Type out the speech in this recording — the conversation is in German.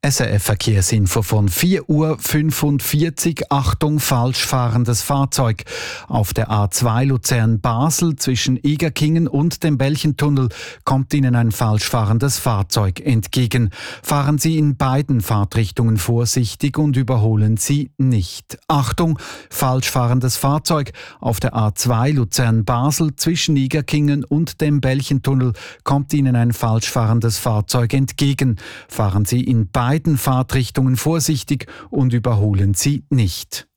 SRF Verkehrsinfo von 4:45 Uhr. Achtung, falsch fahrendes Fahrzeug. Auf der A2 Luzern-Basel zwischen Egerkingen und dem Belchentunnel kommt Ihnen ein falsch fahrendes Fahrzeug entgegen. Fahren Sie in beiden Fahrtrichtungen vorsichtig und überholen Sie nicht. Achtung, falsch fahrendes Fahrzeug. Auf der A2 Luzern-Basel zwischen Egerkingen und dem Belchentunnel kommt Ihnen ein falsch fahrendes Fahrzeug entgegen. Fahren Sie in beiden Fahrtrichtungen vorsichtig und überholen Sie nicht.